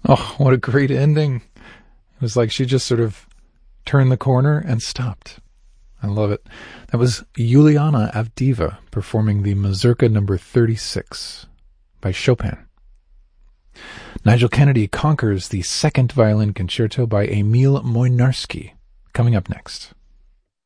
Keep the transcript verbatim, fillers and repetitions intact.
Oh, what a great ending. It was like she just sort of turned the corner and stopped. I love it. That was Juliana Avdiva performing the Mazurka number thirty-six by Chopin. Nigel Kennedy conquers the second violin concerto by Emil Moynarsky, coming up next.